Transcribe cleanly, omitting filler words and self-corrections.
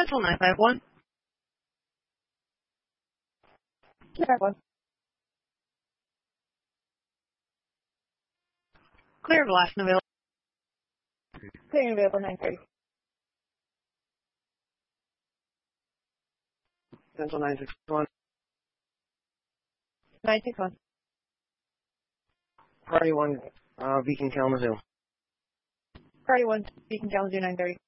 Central 951. Clear 1. Clear glass and available. Clearing available 930. Central 961. 961. Priority 1, Beacon Kalamazoo. Priority 1, Beacon Kalamazoo 930.